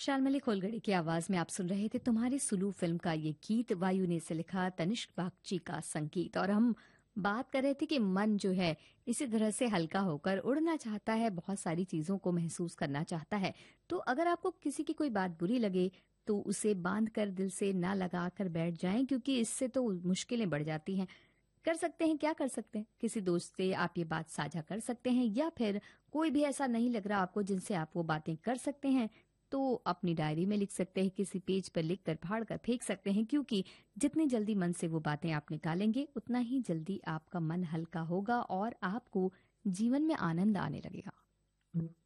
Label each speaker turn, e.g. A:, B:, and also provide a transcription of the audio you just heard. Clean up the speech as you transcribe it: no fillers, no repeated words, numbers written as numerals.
A: शान मलिक होलगड़ी की आवाज में आप सुन रहे थे तुम्हारी सुलू फिल्म का ये गीत, वायु ने से लिखा, तनिष्क बागची का संगीत। और हम बात कर रहे थे कि मन जो है इसी तरह से हल्का होकर उड़ना चाहता है, बहुत सारी चीजों को महसूस करना चाहता है। तो अगर आपको किसी की कोई बात बुरी लगे तो उसे बांध कर दिल से ना लगा कर बैठ जाएं, क्योंकि इससे तो मुश्किलें बढ़ जाती हैं। कर सकते हैं, क्या कर सकते हैं, किसी दोस्त से आप ये बात साझा कर सकते हैं, या फिर कोई भी ऐसा नहीं लग रहा आपको जिनसे आप वो बातें कर सकते हैं तो अपनी डायरी में लिख सकते हैं, किसी पेज पर लिख कर फाड़ कर फेंक सकते हैं, क्योंकि जितनी जल्दी मन से वो बातें आप निकालेंगे उतना ही जल्दी आपका मन हल्का होगा और आपको जीवन में आनंद आने लगेगा।